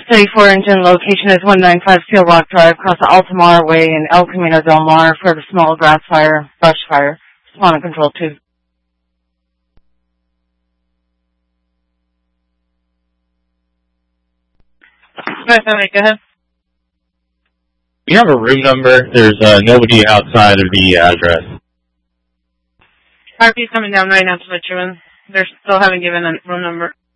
34 engine location is 195 Steel Rock Drive, across the Altamar Way in El Camino del Mar for the small grass fire, brush fire. Respond to control 2. Go ahead. You have a room number. There's nobody outside of the address. RP's coming down right now to let you in. They still haven't given a room number.